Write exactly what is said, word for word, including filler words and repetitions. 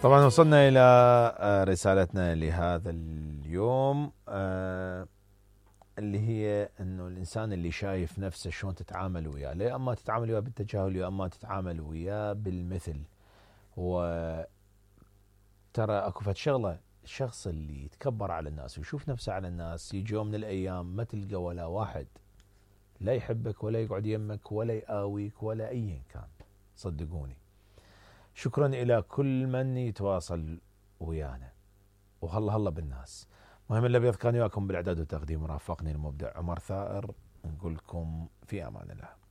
طبعا وصلنا إلى آه، رسالتنا لهذا اليوم، آه، اللي هي أنه الإنسان اللي شايف نفسه شلون تتعامل وياه، يا أما تتعامل وياه بالتجاهل يا أما تتعامل وياه بالمثل. وترى أكو فد شغلة، الشخص اللي يتكبر على الناس ويشوف نفسه على الناس يجي يوم من الأيام ما تلقى ولا واحد لا يحبك ولا يقعد يمك ولا يآويك ولا أي كان. صدقوني. شكرا إلى كل من يتواصل ويانا، وهلا هلا بالناس. مهم الأبيض كان وياكم بالإعداد والتقديم، ورافقني المبدع عمر ثائر. نقول لكم في أمان الله.